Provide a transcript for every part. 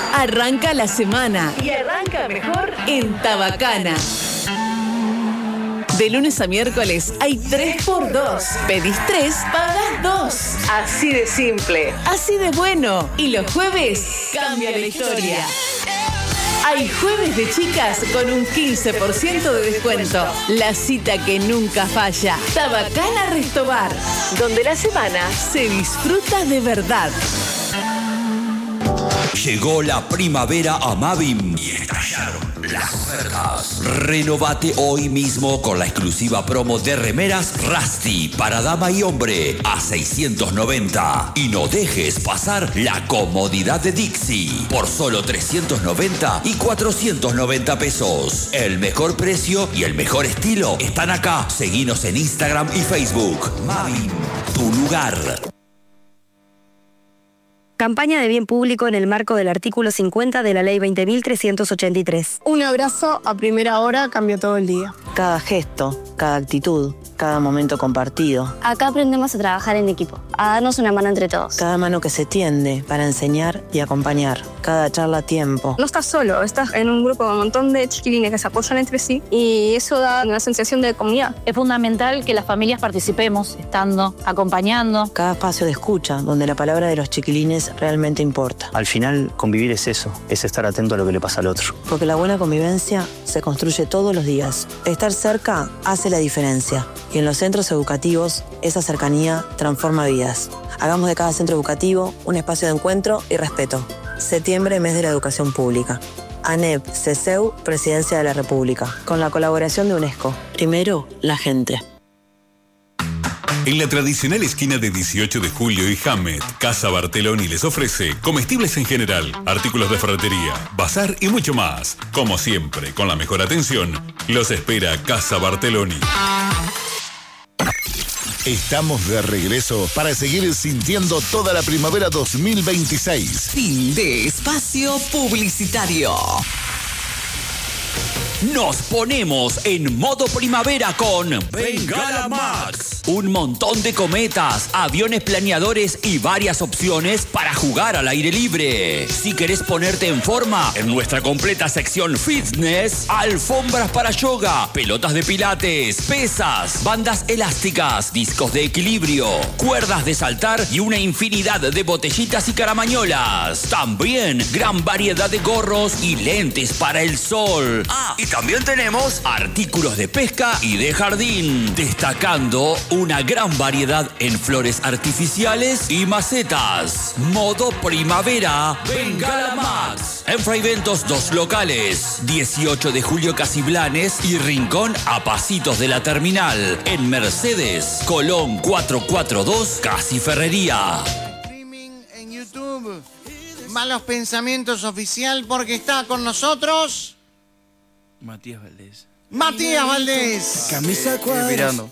Arranca la semana y arranca mejor en Tabacana. De lunes a miércoles hay 3x2. Pedís 3, pagás 2. Así de simple, así de bueno. Y los jueves cambia la historia. Hay jueves de chicas con un 15% de descuento. La cita que nunca falla. Tabacana Resto Bar, donde la semana se disfruta de verdad. Llegó la primavera a Mavim y estallaron las ofertas. Renovate hoy mismo con la exclusiva promo de remeras Rusty para dama y hombre a 690. Y no dejes pasar la comodidad de Dixie por solo 390 y 490 pesos. El mejor precio y el mejor estilo están acá. Seguinos en Instagram y Facebook. Mavim, tu lugar. Campaña de bien público en el marco del artículo 50 de la Ley 20.383. Un abrazo a primera hora cambió todo el día. Cada gesto, cada actitud, cada momento compartido. Acá aprendemos a trabajar en equipo, a darnos una mano entre todos. Cada mano que se tiende para enseñar y acompañar. Cada charla a tiempo. No estás solo, estás en un grupo con un montón de chiquilines que se apoyan entre sí y eso da una sensación de comunidad. Es fundamental que las familias participemos, estando, acompañando. Cada espacio de escucha, donde la palabra de los chiquilines realmente importa. Al final, convivir es eso, es estar atento a lo que le pasa al otro. Porque la buena convivencia se construye todos los días. Estar cerca hace la diferencia. Y en los centros educativos, esa cercanía transforma vidas. Hagamos de cada centro educativo un espacio de encuentro y respeto. Septiembre, mes de la educación pública. ANEP, CESEU, Presidencia de la República. Con la colaboración de UNESCO. Primero, la gente. En la tradicional esquina de 18 de Julio y Hammett, Casa Bartelloni les ofrece comestibles en general, artículos de ferretería, bazar y mucho más. Como siempre, con la mejor atención, los espera Casa Bartelloni. Estamos de regreso para seguir sintiendo toda la primavera 2026. Fin de espacio publicitario. Nos ponemos en modo primavera con Bengala Max. Un montón de cometas, aviones planeadores y varias opciones para jugar al aire libre. Si querés ponerte en forma, en nuestra completa sección fitness, alfombras para yoga, pelotas de pilates, pesas, bandas elásticas, discos de equilibrio, cuerdas de saltar y una infinidad de botellitas y caramañolas. También gran variedad de gorros y lentes para el sol. Y también tenemos artículos de pesca y de jardín, destacando una gran variedad en flores artificiales y macetas. Modo primavera, Bengala Max. En Fraiventos, 2 locales, 18 de Julio Casiblanes y Rincón a pasitos de la terminal. En Mercedes, Colón 442, Casi Ferrería. Streaming en YouTube. Malos Pensamientos Oficial, porque está con nosotros Matías Valdés. Matías Valdés. Camisa cuadrada.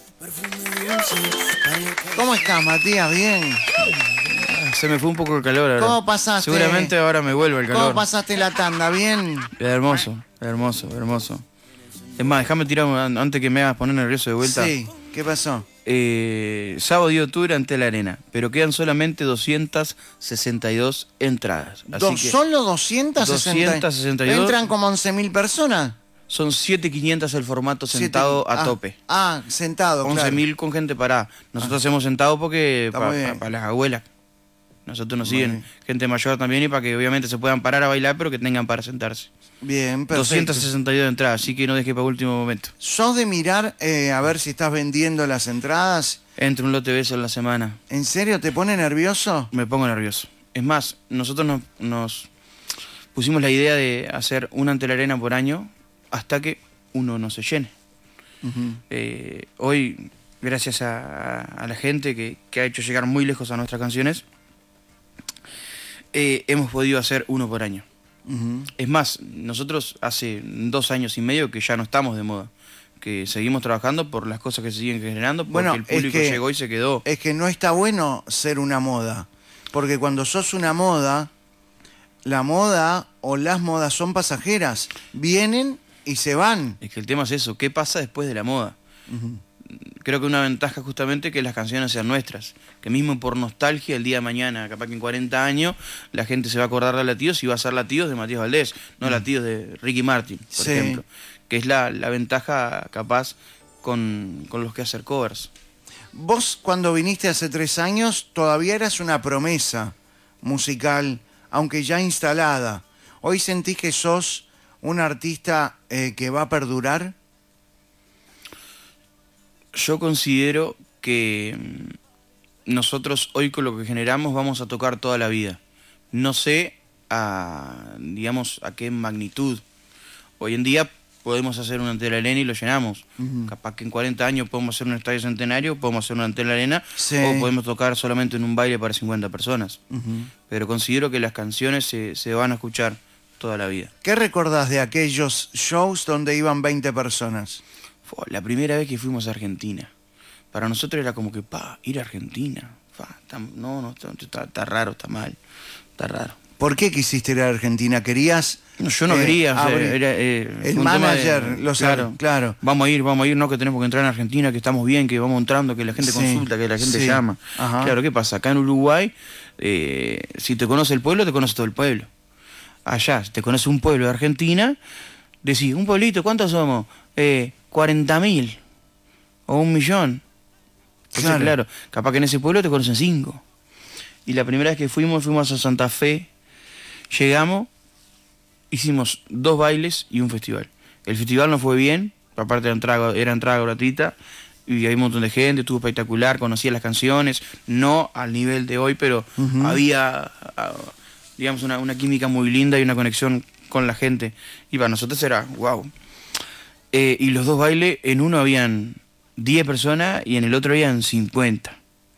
¿Cómo estás, Matías? Bien. Se me fue un poco el calor ahora. ¿Cómo pasaste? Seguramente ahora me vuelve el calor. ¿Cómo pasaste la tanda? ¿Bien? Hermoso, hermoso, hermoso. Es más, déjame tirar antes que me hagas poner nervioso de vuelta. Sí, ¿qué pasó? Sábado 10 de octubre ante la Arena, pero quedan solamente 262 entradas. Así que ¿Solo 262? ¿Entran como 11.000 personas? Son 7.500 el formato sentado a tope. Sentado, 11.000 con gente parada. Nosotros hacemos sentado porque para las abuelas. Nosotros nos siguen gente mayor también y para que obviamente se puedan parar a bailar, pero que tengan para sentarse. Bien, perfecto. 262 entradas, así que no dejes para último momento. ¿Sos de mirar a ver si estás vendiendo las entradas? Entre un lote de besos en la semana. ¿En serio? ¿Te pone nervioso? Me pongo nervioso. Es más, nosotros nos pusimos la idea de hacer una ante la Arena por año hasta que uno no se llene. Hoy, gracias a la gente que ha hecho llegar muy lejos a nuestras canciones, hemos podido hacer uno por año. Es más, nosotros hace 2 años y medio que ya no estamos de moda, que seguimos trabajando por las cosas que se siguen generando, porque el público llegó y se quedó. Es que no está bueno ser una moda, porque cuando sos una moda, la moda o las modas son pasajeras, vienen y se van. Es que el tema es eso, ¿qué pasa después de la moda? Creo que una ventaja justamente es que las canciones sean nuestras, que que mismo por nostalgia el día de mañana, capaz que en 40 años, la gente se va a acordar de Latidos y va a ser Latidos de Matías Valdés, no Latidos de Ricky Martin, por ejemplo. Que es la ventaja capaz con los que hacer covers. Vos cuando viniste hace 3 años todavía eras una promesa musical, aunque ya instalada. ¿Hoy sentís que sos un artista que va a perdurar? Yo considero que nosotros hoy con lo que generamos vamos a tocar toda la vida. No sé digamos, a qué magnitud. Hoy en día podemos hacer una Antel Arena y lo llenamos. Capaz que en 40 años podemos hacer un estadio centenario, podemos hacer una Antel Arena, o podemos tocar solamente en un baile para 50 personas. Pero considero que las canciones se van a escuchar toda la vida. ¿Qué recordás de aquellos shows donde iban 20 personas? Fue la primera vez que fuimos a Argentina. Para nosotros era como que, ir a Argentina. Está raro, está mal, está raro. ¿Por qué quisiste ir a Argentina? ¿Querías...? No, yo no quería. El manager, claro. Vamos a ir, no, que tenemos que entrar en Argentina, que estamos bien, que vamos entrando, que la gente consulta, que la gente llama. Claro, ¿qué pasa? Acá en Uruguay, si te conoce el pueblo, te conoce todo el pueblo. Allá, si te conoce un pueblo de Argentina, decís, un pueblito, ¿cuántos somos? 40.000 o 1.000.000. Entonces, claro, capaz que en ese pueblo te conocen 5. Y la primera vez que fuimos a Santa Fe, llegamos, hicimos 2 bailes y un festival. El festival no fue bien, aparte era entrada gratuita, y había un montón de gente, estuvo espectacular, conocía las canciones, no al nivel de hoy, pero había, digamos, una química muy linda y una conexión con la gente. Y para nosotros era wow. Y los 2 bailes, en uno habían 10 personas y en el otro habían 50.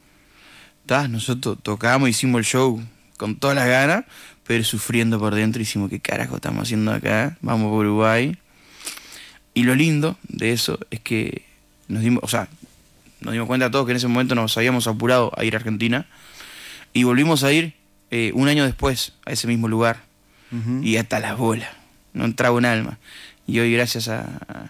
Nosotros tocamos, hicimos el show con todas las ganas, pero sufriendo por dentro, hicimos, ¿qué carajo estamos haciendo acá? Vamos por Uruguay. Y lo lindo de eso es que nos dimos cuenta todos que en ese momento nos habíamos apurado a ir a Argentina y volvimos a ir un año después a ese mismo lugar. Y hasta las bolas, no entraba un alma. Y hoy, gracias a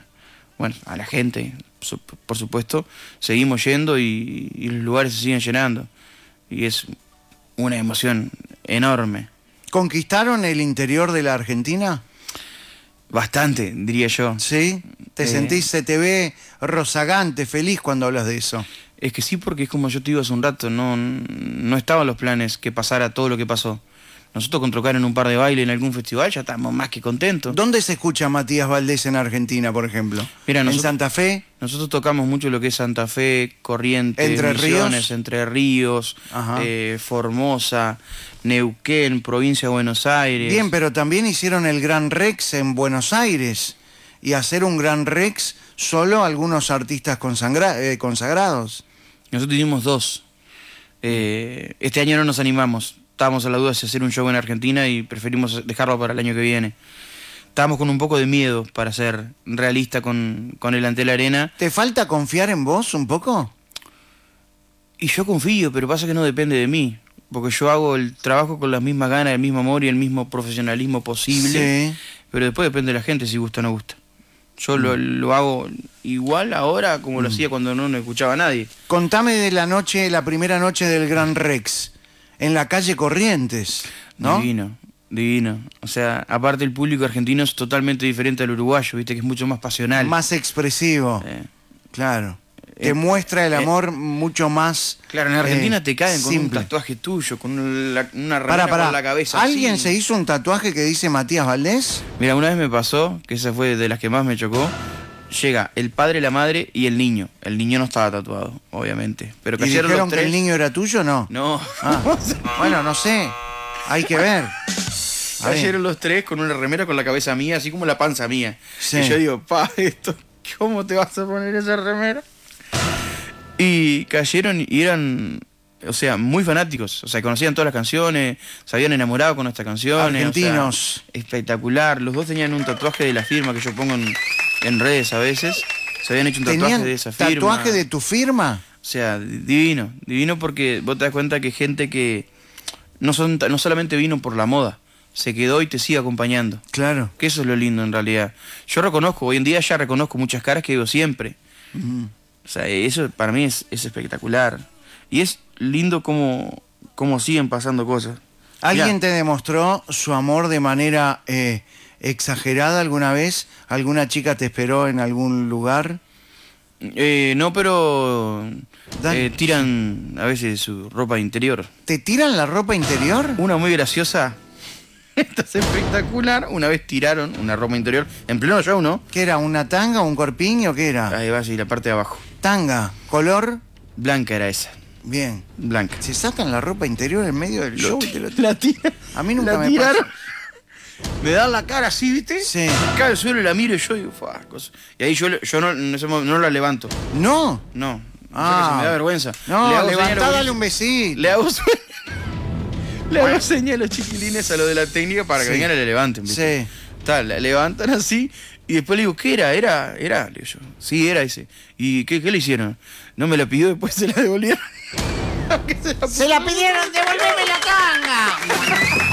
la gente, por supuesto, seguimos yendo y los lugares se siguen llenando. Y es una emoción enorme. ¿Conquistaron el interior de la Argentina? Bastante, diría yo. ¿Sí? Se te ve rozagante, feliz cuando hablas de eso. Es que sí, porque es como yo te digo hace un rato, no estaban los planes que pasara todo lo que pasó. Nosotros con tocar en un par de bailes en algún festival ya estamos más que contentos. ¿Dónde se escucha Matías Valdés en Argentina, por ejemplo? Mira, ¿En Santa Fe? Nosotros tocamos mucho lo que es Santa Fe, Corrientes, Entre Misiones, Ríos. Entre Ríos, Formosa, Neuquén, provincia de Buenos Aires. Bien, pero también hicieron el Gran Rex en Buenos Aires. Y hacer un Gran Rex solo algunos artistas consagrados. Nosotros hicimos 2. Este año no nos animamos. Estábamos a la duda de hacer un show en Argentina y preferimos dejarlo para el año que viene. Estábamos con un poco de miedo, para ser realista, con el Antel Arena. ¿Te falta confiar en vos un poco? Y yo confío, pero pasa que no depende de mí. Porque yo hago el trabajo con las mismas ganas, el mismo amor y el mismo profesionalismo posible. Sí. Pero después depende de la gente si gusta o no gusta. Yo lo hago igual ahora como lo hacía cuando no escuchaba a nadie. Contame de la primera noche del Gran Rex. En la calle Corrientes, ¿no? Divino. O sea, aparte el público argentino es totalmente diferente al uruguayo, viste, que es mucho más pasional. Más expresivo. Claro. Te muestra el amor mucho más. Claro, en Argentina te caen con un tatuaje tuyo, con una remera con la cabeza. ¿Alguien así. se hizo un tatuaje que dice Matías Valdés? Mira, una vez me pasó, que esa fue de las que más me chocó. Llega el padre, la madre y el niño. El niño no estaba tatuado, obviamente. Pero ¿Y dijeron los 3... que el niño era tuyo o no? No. Bueno, no sé. Hay que ver. Cayeron los 3 con una remera con la cabeza mía, así como la panza mía. Sí. Y yo digo, ¿cómo te vas a poner esa remera? Y cayeron y eran, o sea, muy fanáticos. O sea, conocían todas las canciones, se habían enamorado con nuestras canciones. Argentinos. O sea, espectacular. Los 2 tenían un tatuaje de la firma que yo pongo en redes a veces. Se habían hecho un tatuaje de esa firma. ¿Tatuaje de tu firma? O sea, divino porque vos te das cuenta que hay gente que no solamente vino por la moda, se quedó y te sigue acompañando. Claro. Que eso es lo lindo en realidad. Yo hoy en día ya reconozco muchas caras que digo siempre. O sea, eso para mí es espectacular. Y es lindo cómo siguen pasando cosas. ¿Alguien te demostró su amor de manera exagerada alguna vez? ¿Alguna chica te esperó en algún lugar? No, pero tiran a veces su ropa interior. ¿Te tiran la ropa interior? Una muy graciosa. Esta es espectacular. Una vez tiraron una ropa interior en pleno show, ¿no? ¿Qué era? ¿Una tanga o un corpiño? ¿Qué era? Ahí va, sí, la parte de abajo. Tanga. ¿Color? Blanca era esa. Bien. Blanca. Se sacan la ropa interior en medio del show y te lo la tiran. A mí nunca la me tiraron. pasó. Me dan la cara así, ¿viste? Sí. Cae al suelo y la miro y yo digo, cosa. Y ahí yo no la levanto. ¿No? No. Ah. Se me da vergüenza. No, levantá, dale un besito. Le hago señal a los chiquilines a lo de la técnica para que vengan y le levanten, ¿viste? Sí. La levantan así y después le digo, ¿qué era? ¿Era? Le digo yo. Sí, era ese. ¿Y qué le hicieron? No me la pidió, después se la devolvieron. ¡Se la pidieron! ¡Devolveme la tanga!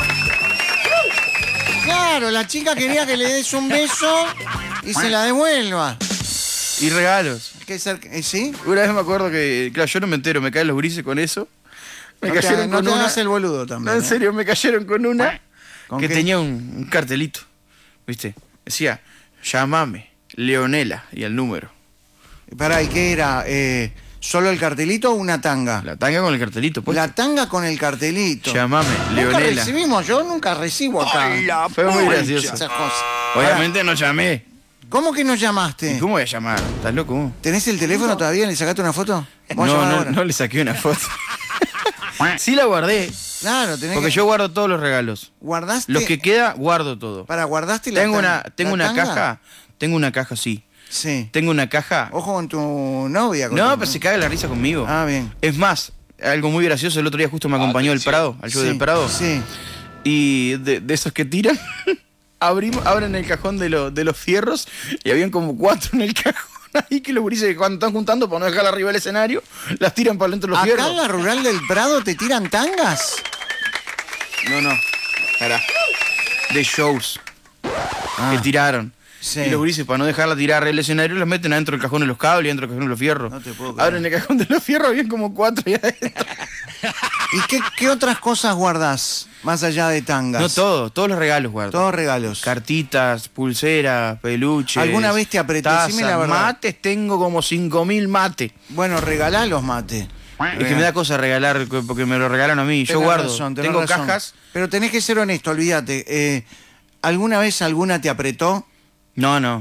Claro, la chica quería que le des un beso y se la devuelva. Y regalos. ¿Sí? Una vez me acuerdo que, claro, yo no me entero, me caen los grises con eso. Me cayeron con una. No el boludo también. No, en serio, me cayeron con una que qué? tenía un cartelito, ¿viste? Decía, llamame, Leonela, y el número. Pará, ¿y qué era? ¿Solo el cartelito o una tanga? La tanga con el cartelito, pues. La tanga con el cartelito. Llamame, Leonela. Yo nunca recibo acá. Fue muy gracioso. Esas cosas. Obviamente no llamé. ¿Cómo que no llamaste? ¿Y cómo voy a llamar? ¿Estás loco? ¿Tenés el teléfono todavía? ¿Le sacaste una foto? No le saqué una foto. Sí la guardé. Claro, porque yo guardo todos los regalos. ¿Guardaste? Lo que queda, guardo todo. ¿Guardaste la tanga? Tengo una tanga? caja. Tengo una caja, sí. Sí. Tengo una caja. Ojo con tu novia. No, pero se caga la risa conmigo. Ah, bien. Es más, algo muy gracioso, el otro día justo me acompañó el Prado, al show del Prado. Sí. Y de esos que tiran, abren el cajón de los fierros y habían como 4 en el cajón. Ahí que los gurises cuando están juntando para no dejarla arriba del escenario, las tiran para dentro de los fierros. ¿Acá en la rural del Prado te tiran tangas? No. Pará. De shows. Que tiraron. Sí. Y los gurises, para no dejarla tirar arriba del escenario, las meten adentro del cajón de los cables y adentro del cajón de los fierros. No te puedo creer. Abren el cajón de los fierros, habían como 4 ahí adentro. ¿Y qué otras cosas guardás más allá de tangas? No, todos los regalos guardo. Todos regalos. Cartitas, pulseras, peluches. ¿Alguna vez te apreté? Decime la verdad. Mates, tengo como 5.000 mates. Bueno, regalá los mates. Es que me da cosa regalar, porque me lo regalan a mí. Yo guardo. Tengo cajas. Pero tenés que ser honesto, olvídate. ¿Alguna vez alguna te apretó? No.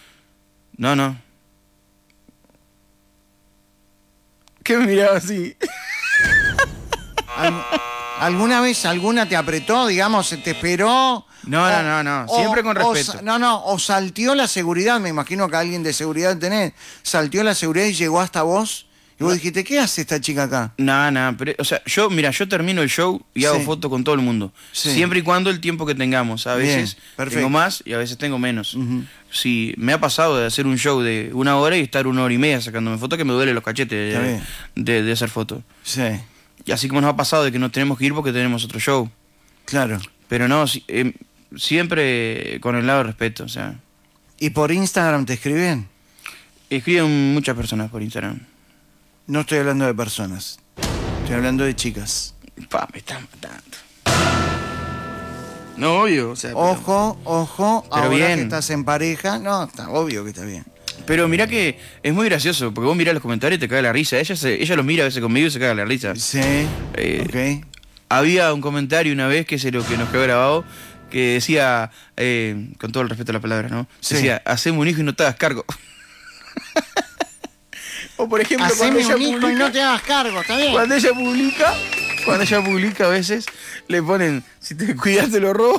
¿Qué me miraba así? ¿Alguna vez alguna te apretó, digamos, te esperó? No. Siempre con respeto. O salteó la seguridad, me imagino que alguien de seguridad tenés. Salteó la seguridad y llegó hasta vos. Y vos dijiste, ¿qué hace esta chica acá? No, pero, o sea, yo termino el show y hago fotos con todo el mundo. Sí. Siempre y cuando el tiempo que tengamos. A veces tengo más y a veces tengo menos. Sí, me ha pasado de hacer un show de 1 hora y estar 1 hora y media sacándome fotos que me duele los cachetes de hacer fotos. Sí. Y así como nos ha pasado de que nos tenemos que ir porque tenemos otro show. Claro. Pero no, siempre con el lado de respeto, o sea. ¿Y por Instagram te escriben? Escriben muchas personas por Instagram. No estoy hablando de personas. Estoy hablando de chicas. Me están matando. No, obvio. O sea, ojo, pero ahora bien. Que estás en pareja. No, está obvio que está bien. Pero mirá que es muy gracioso, porque vos mirás los comentarios y te caga la risa. Ella los mira a veces conmigo y se caga la risa. Sí, ok. Había un comentario una vez, que es lo que nos quedó grabado, que decía, con todo el respeto a la palabra, ¿no? Sí. Decía, haceme un hijo y no te hagas cargo. O por ejemplo, haceme un hijo y no te hagas cargo, ¿está bien? Cuando ella publica a veces, le ponen, si te cuidas te lo robo.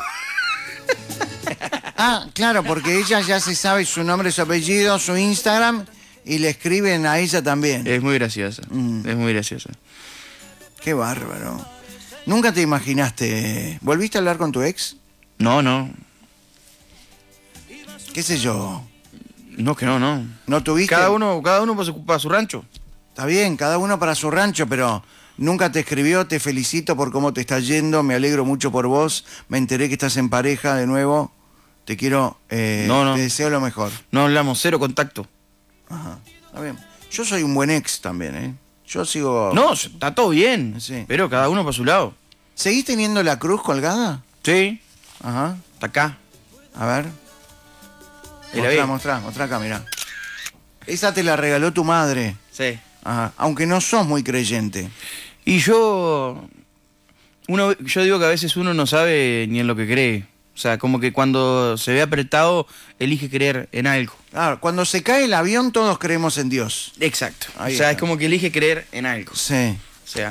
Ah, claro, porque ella ya se sabe su nombre, su apellido, su Instagram, y le escriben a ella también. Es muy graciosa, es muy graciosa. Qué bárbaro. ¿Nunca te imaginaste? ¿Volviste a hablar con tu ex? No. ¿Qué sé yo? No, que no. ¿No tuviste? Cada uno para su rancho. Está bien, cada uno para su rancho, pero nunca te escribió, te felicito por cómo te está yendo, me alegro mucho por vos, me enteré que estás en pareja de nuevo, te quiero, te deseo lo mejor. No hablamos, 0 contacto. Ajá, está bien. Yo soy un buen ex también, ¿eh? Yo sigo... No, está todo bien, Sí. pero cada uno por su lado. ¿Seguís teniendo la cruz colgada? Sí. Ajá. Está acá. A ver. ¿Y la ve? Mostrá acá, mirá. Esa te la regaló tu madre. Sí. Ajá. Aunque no sos muy creyente. Y yo digo que a veces uno no sabe ni en lo que cree. O sea, como que cuando se ve apretado, elige creer en algo. Claro, cuando se cae el avión todos creemos en Dios. Exacto. Ahí o sea, está. es como que elige creer en algo. Sí. O sea,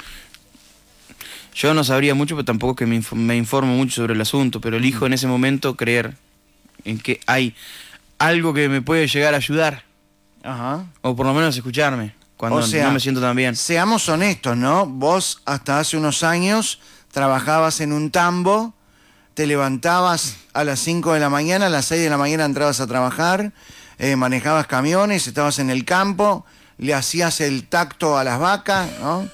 yo no sabría mucho, pero tampoco es que me informo mucho sobre el asunto, pero elijo en ese momento creer en que hay algo que me puede llegar a ayudar. Ajá. O por lo menos escucharme cuando no me siento tan bien. Seamos honestos, ¿no? Vos hasta hace unos años trabajabas en un tambo, te levantabas a las 5 de la mañana, a las 6 de la mañana entrabas a trabajar, manejabas camiones, estabas en el campo, le hacías el tacto a las vacas, ¿no?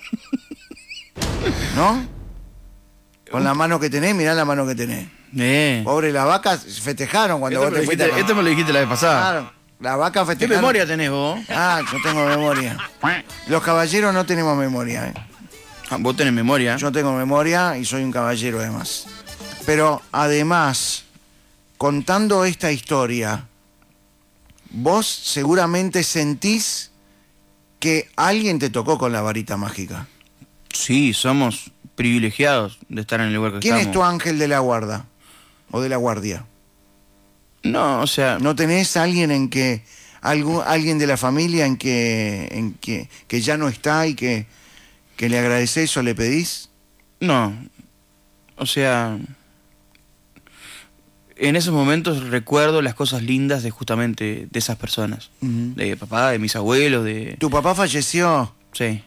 ¿No? Con la mano que tenés, mirá la mano que tenés. Pobre, las vacas festejaron cuando vos te fuiste. Esto me lo dijiste la vez pasada. Claro, las vacas festejaron. ¿Qué memoria tenés vos? Ah, yo tengo memoria. Los caballeros no tenemos memoria, Ah, vos tenés memoria. Yo tengo memoria y soy un caballero además. Pero además, contando esta historia, vos seguramente sentís que alguien te tocó con la varita mágica. Sí, somos privilegiados de estar en el lugar que ¿Quién estamos. es tu ángel de la guarda? ¿O de la guardia? No, o sea... ¿No tenés alguien en que... alguien de la familia en que ya no está y que le agradecés o le pedís? No. O sea... En esos momentos recuerdo las cosas lindas de justamente de esas personas. De papá, de mis abuelos, de... ¿Tu papá falleció? Sí.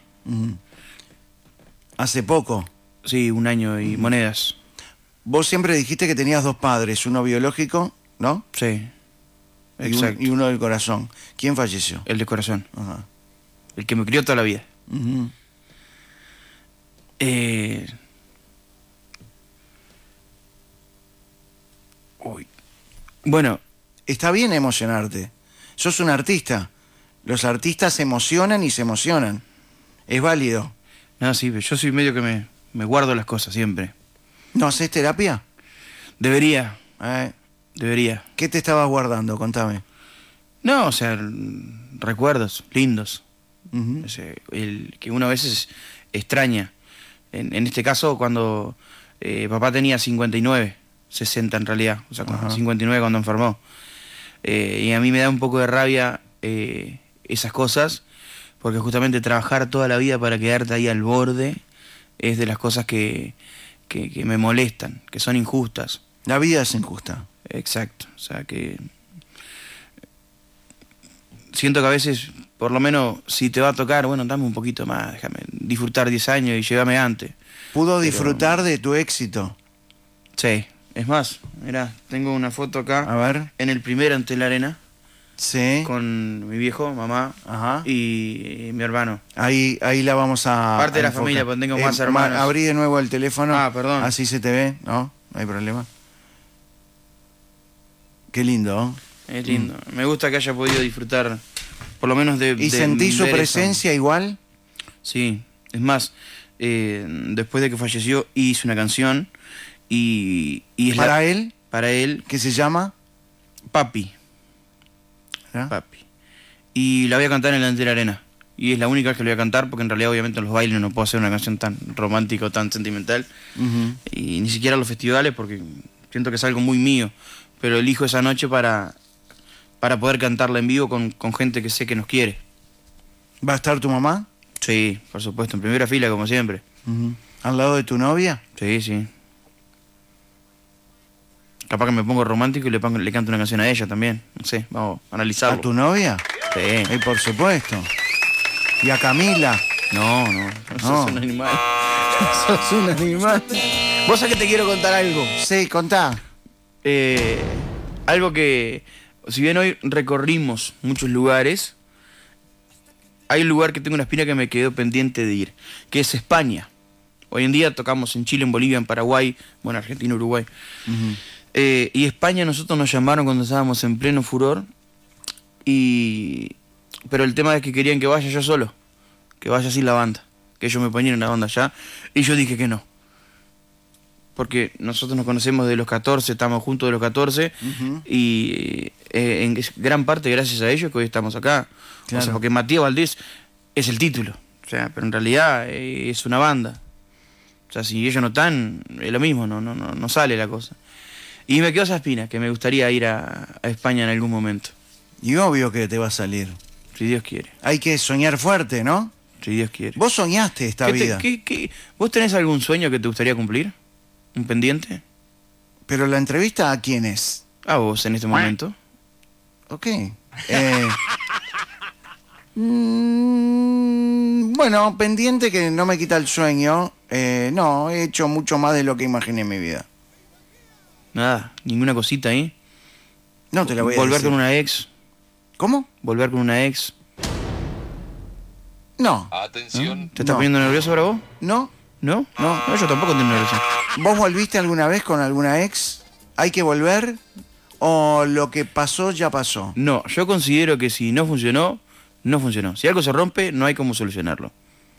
¿Hace poco? Sí, 1 año y monedas. Vos siempre dijiste que tenías 2 padres, uno biológico, ¿no? Sí. Exacto. Y uno del corazón. ¿Quién falleció? El del corazón. Ajá. El que me crió toda la vida. Bueno. Está bien emocionarte. Sos un artista. Los artistas se emocionan y se emocionan. Es válido. No, sí, yo soy medio que me guardo las cosas siempre. ¿No haces terapia? Debería. Debería. ¿Qué te estabas guardando? Contame. No, o sea, recuerdos lindos. El que uno a veces extraña. En este caso, cuando papá tenía 59, 60 en realidad, o sea, 59 cuando enfermó. Y a mí me da un poco de rabia esas cosas, porque justamente trabajar toda la vida para quedarte ahí al borde es de las cosas que me molestan, que son injustas. La vida es injusta. Exacto, o sea que... Siento que a veces, por lo menos, si te va a tocar, bueno, dame un poquito más, déjame disfrutar 10 años y llévame antes. ¿Pudo disfrutar de tu éxito? Sí, es más, mirá, tengo una foto acá. A ver. En el primer Ante la Arena. Sí. Con mi viejo, mamá. Ajá. Y mi hermano. Ahí la vamos a... Parte de la enfocar. familia, porque tengo más hermanos. Abrí de nuevo el teléfono. Ah, perdón. Así se te ve, ¿no? No hay problema. Qué lindo, ¿no? Es lindo. Me gusta que haya podido disfrutar, por lo menos de... ¿Y sentí su presencia igual? Sí. Es más, después de que falleció, hice una canción y es ¿Para él? Para él. ¿Qué se llama? Papi. Papi. Y la voy a cantar en la Ante la Arena. Y es la única vez que la voy a cantar, porque en realidad obviamente en los bailes no puedo hacer una canción tan romántica o tan sentimental. Y ni siquiera en los festivales, porque siento que es algo muy mío. Pero elijo esa noche para poder cantarla en vivo con gente que sé que nos quiere. ¿Va a estar tu mamá? Sí, por supuesto, en primera fila como siempre. ¿Al lado de tu novia? Sí, sí. Capaz que me pongo romántico y le canto una canción a ella también. No sé, vamos a analizarlo. ¿A tu novia? Sí. Por supuesto. ¿Y a Camila? No. Sos un animal. Sos un animal. ¿Vos sabés que te quiero contar algo? Sí, contá. Algo que, si bien hoy recorrimos muchos lugares, hay un lugar que tengo una espina que me quedó pendiente de ir, que es España. Hoy en día tocamos en Chile, en Bolivia, en Paraguay, bueno, Argentina, Uruguay. Y España nosotros nos llamaron cuando estábamos en pleno furor, pero el tema es que querían que vaya yo solo. que vaya sin la banda, que ellos me ponían en la banda allá, y yo dije que no. Porque nosotros nos conocemos de los 14, estamos juntos de los 14, y en gran parte gracias a ellos que hoy estamos acá. Claro. O sea, porque Matías Valdés es el título, o sea, pero en realidad es una banda. O sea, si ellos no están, es lo mismo, no sale la cosa. Y me quedó esa espina, que me gustaría ir a España en algún momento. Y obvio que te va a salir. Si Dios quiere. Hay que soñar fuerte, ¿no? Si Dios quiere. Vos soñaste esta vida. ¿Vos tenés algún sueño que te gustaría cumplir? ¿Un pendiente? Pero la entrevista, ¿a quién es? A vos en este momento. Ok. Bueno, pendiente que no me quita el sueño. No, he hecho mucho más de lo que imaginé en mi vida. Nada, ninguna cosita ahí. No te la voy a decir. ¿Volver con una ex? ¿Cómo? ¿Volver con una ex? No. Atención. ¿Te estás poniendo nervioso ahora vos? No. ¿No? No, yo tampoco estoy nervioso. ¿Vos volviste alguna vez con alguna ex? ¿Hay que volver? ¿O lo que pasó ya pasó? No, yo considero que si no funcionó, no funcionó. Si algo se rompe, no hay cómo solucionarlo.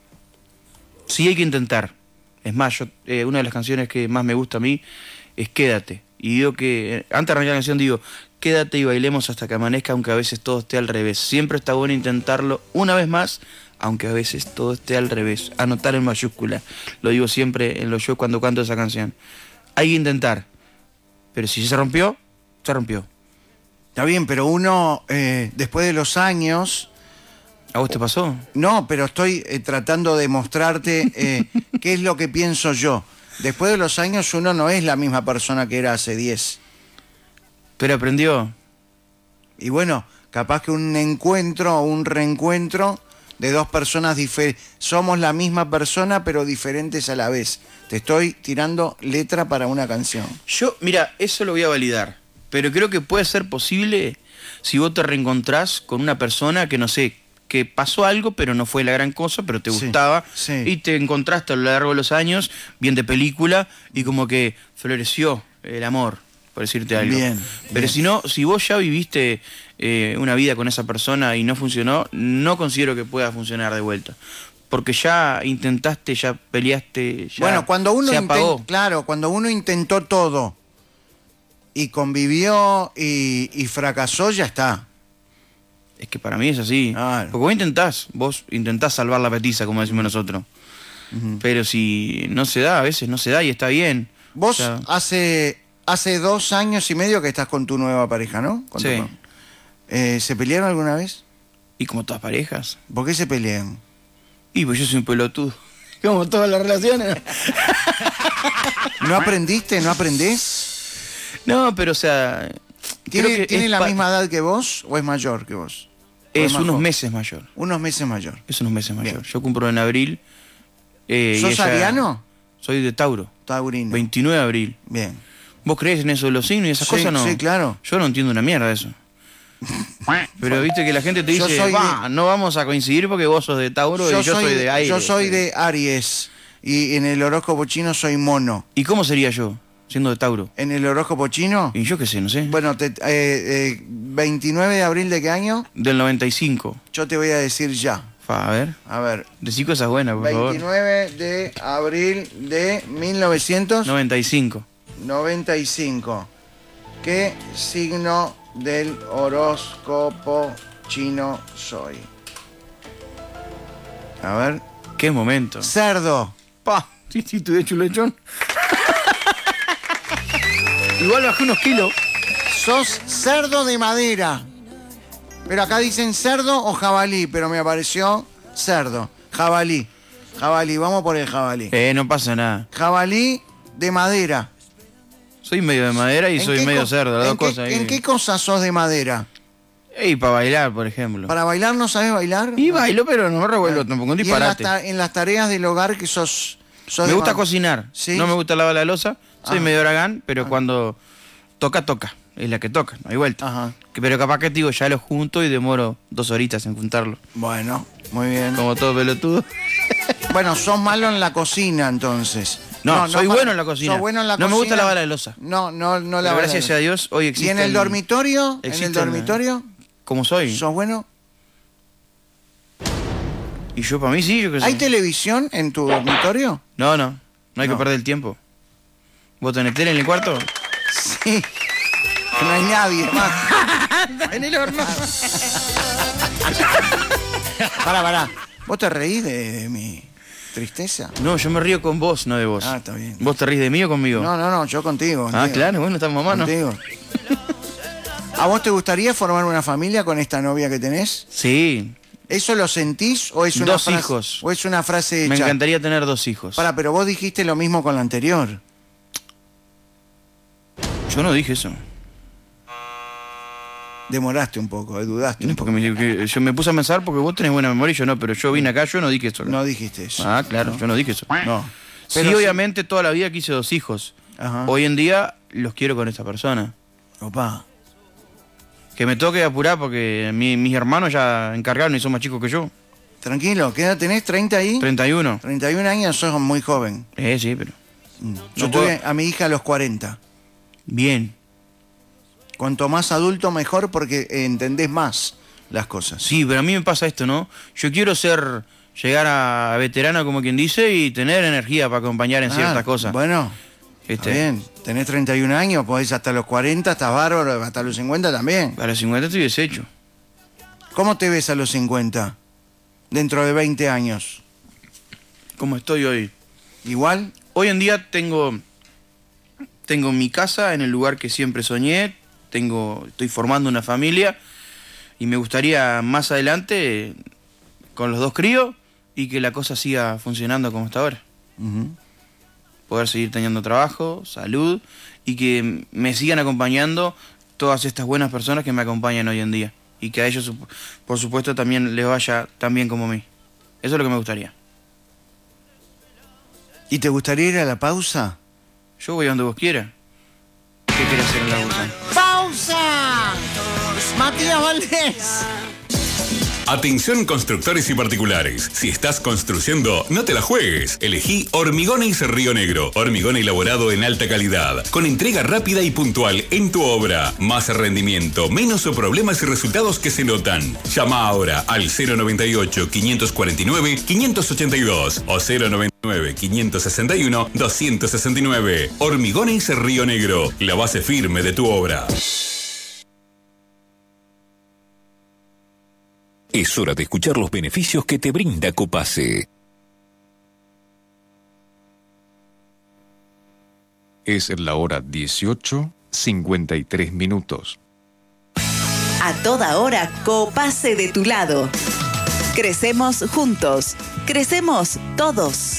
Sí hay que intentar. Es más, una de las canciones que más me gusta a mí es Quédate. Y digo que, antes de arrancar la canción digo, quédate y bailemos hasta que amanezca, aunque a veces todo esté al revés. Siempre está bueno intentarlo una vez más, aunque a veces todo esté al revés. Anotar en mayúscula. Lo digo siempre en los shows cuando canto esa canción. Hay que intentar. Pero si se rompió, se rompió. Está bien, pero uno, después de los años... ¿A vos te pasó? No, pero estoy tratando de mostrarte qué es lo que pienso yo. Después de los años uno no es la misma persona que era hace 10. Pero aprendió. Y bueno, capaz que un encuentro o un reencuentro de dos personas diferentes. Somos la misma persona, pero diferentes a la vez. Te estoy tirando letra para una canción. Yo, mira, eso lo voy a validar. Pero creo que puede ser posible si vos te reencontrás con una persona que, no sé, que pasó algo, pero no fue la gran cosa, pero te gustaba. Sí. Y te encontraste a lo largo de los años, bien de película, y como que floreció el amor, por decirte algo. Bien. Pero si no, si vos ya viviste una vida con esa persona y no funcionó, no considero que pueda funcionar de vuelta. Porque ya intentaste, ya peleaste, ya bueno, cuando uno se apagó. Claro, cuando uno intentó todo y convivió y fracasó, ya está. Es que para mí es así. Claro. Porque vos intentás salvar la petiza, como decimos nosotros. Pero si no se da, a veces no se da y está bien. Vos hace 2 años y medio que estás con tu nueva pareja, ¿no? Sí. ¿Se pelearon alguna vez? Y como todas parejas. ¿Por qué se pelean? Y pues yo soy un pelotudo. Como todas las relaciones. ¿No aprendiste? ¿No aprendés? No, pero o sea... ¿Tiene la misma edad que vos o es mayor que vos? Es unos meses mayor. Unos meses mayor. Es unos meses mayor. Yo cumplo en abril. ¿Sos ariano? Soy de Tauro. Taurino. 29 de abril. Bien. ¿Vos creés en eso de los signos y esas cosas? No. Sí, claro. Yo no entiendo una mierda de eso. Pero viste que la gente te dice, no vamos a coincidir porque vos sos de Tauro y yo soy de Aries. Yo soy de Aries y en el horóscopo chino soy mono. ¿Y cómo sería yo, siendo de Tauro? ¿En el horóscopo chino? Y yo qué sé, no sé. Bueno, 29 de abril ¿de qué año? Del 95. Yo te voy a decir ya. A ver. Decí cosas buenas, por favor. 29 de abril de 1995. 95. ¿Qué signo del horóscopo chino soy? A ver. ¿Qué momento? Cerdo. Sí, tú de chulechón. Igual bajé unos kilos. Sos cerdo de madera. Pero acá dicen cerdo o jabalí, pero me apareció cerdo. Jabalí. Jabalí, vamos por el jabalí. No pasa nada. Jabalí de madera. Soy medio de madera y soy medio cerdo, las dos cosas. ¿En qué cosas sos de madera? Para bailar, por ejemplo. ¿Para bailar no sabes bailar? Y bailo, pero no me revuelvo tampoco, un disparate. ¿Y en las tareas del hogar que sos me gusta cocinar. ¿Sí? No me gusta lavar la loza. Soy medio dragán, pero cuando toca. Es la que toca, no hay vuelta. Ajá. Pero capaz que digo, ya lo junto y demoro 2 horitas en juntarlo. Bueno, muy bien. Como todo pelotudo. Bueno, sos malo en la cocina entonces. No, soy bueno en la cocina. Sos bueno en la cocina. No me gusta lavar la loza. No pero gracias a Dios hoy existe. ¿Y en el dormitorio? ¿En el dormitorio? ¿Cómo soy? ¿Sos bueno? Y yo, para mí, sí. Yo qué sé. ¿Hay televisión en tu dormitorio? No hay que perder el tiempo. ¿Vos tenés tele en el cuarto? Sí. No hay nadie más. En el horno. Pará. ¿Vos te reís de mi tristeza? No, yo me río con vos, no de vos. Ah, está bien. ¿Vos te rís de mí o conmigo? No, yo contigo. Ah, claro, bueno, estamos mamá, ¿no? Contigo. ¿A vos te gustaría formar una familia con esta novia que tenés? Sí. ¿Eso lo sentís o es una Dos frase, hijos. o es una frase hecha? Me encantaría tener 2 hijos. Pero vos dijiste lo mismo con la anterior. Yo no dije eso. Demoraste un poco, dudaste un poco. Yo me puse a pensar porque vos tenés buena memoria y yo no, pero yo vine acá, yo no dije eso. No dijiste eso. Ah, claro, yo no dije eso. No. Sí, obviamente toda la vida quise 2 hijos. Ajá. Hoy en día los quiero con esta persona. Opa. Que me toque apurar porque mis hermanos ya encargaron y son más chicos que yo. Tranquilo, ¿qué edad tenés? ¿30 ahí? 31. 31 años, sos muy joven. Sí, pero... Yo tuve a mi hija a los 40. Bien. Cuanto más adulto, mejor porque entendés más las cosas. Sí, pero a mí me pasa esto, ¿no? Yo quiero llegar a veterano, como quien dice, y tener energía para acompañar en ciertas cosas. Bueno, está bien. Tenés 31 años, podés hasta los 40, estás bárbaro, hasta los 50 también. A los 50 estoy deshecho. ¿Cómo te ves a los 50? Dentro de 20 años. ¿Cómo estoy hoy? ¿Igual? Hoy en día tengo mi casa en el lugar que siempre soñé, estoy formando una familia y me gustaría más adelante con los 2 críos y que la cosa siga funcionando como hasta ahora. Poder seguir teniendo trabajo, salud y que me sigan acompañando todas estas buenas personas que me acompañan hoy en día y que a ellos, por supuesto, también les vaya tan bien como a mí. Eso es lo que me gustaría. ¿Y te gustaría ir a la pausa? Yo voy a donde vos quieras. ¿Qué querés hacer en la pausa? ¡Pausa! ¡Matías Valdés! Atención constructores y particulares. Si estás construyendo, no te la juegues. Elegí Hormigones Río Negro. Hormigón elaborado en alta calidad, con entrega rápida y puntual en tu obra. Más rendimiento, menos problemas y resultados que se notan. Llama ahora al 098-549-582 o 099-561-269. Hormigones Río Negro, la base firme de tu obra. Es hora de escuchar los beneficios que te brinda Copase. Es la hora 18:53. A toda hora, Copase de tu lado. Crecemos juntos. Crecemos todos.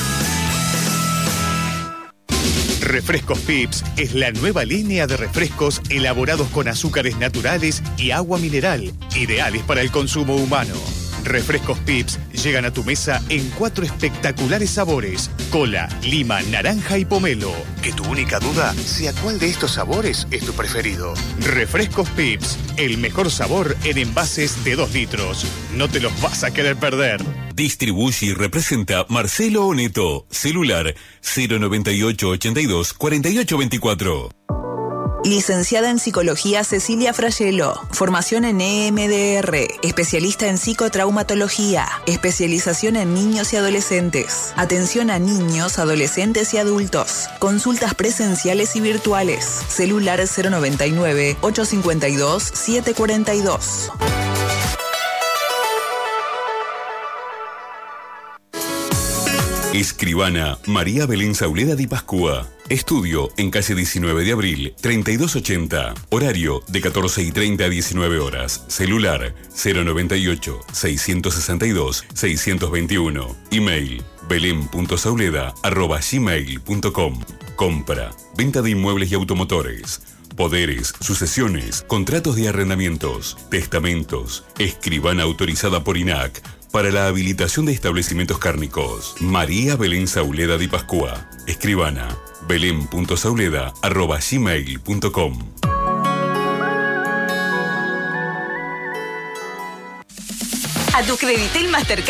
Refrescos Pips es la nueva línea de refrescos elaborados con azúcares naturales y agua mineral, ideales para el consumo humano. Refrescos Pips llegan a tu mesa en 4 espectaculares sabores: cola, lima, naranja y pomelo. Que tu única duda sea cuál de estos sabores es tu preferido. Refrescos Pips, el mejor sabor en envases de 2 litros. No te los vas a querer perder. Distribuye y representa Marcelo Oneto. Celular 098 82 48 24. Licenciada en Psicología Cecilia Frayelo. Formación en EMDR. Especialista en psicotraumatología. Especialización en niños y adolescentes. Atención a niños, adolescentes y adultos. Consultas presenciales y virtuales. Celular 099 852 742. Escribana María Belén Sauleda Di Pascua. Estudio en calle 19 de abril, 3280. Horario de 14:30 a 19 horas. Celular 098-662-621. Email belén.sauleda@gmail.com. Compra, venta de inmuebles y automotores. Poderes, sucesiones, contratos de arrendamientos, testamentos. Escribana autorizada por INAC para la habilitación de establecimientos cárnicos. María Belén Sauleda Di Pascua. Escribana belén.sauleda@gmail.com. A tu Creditel Mastercard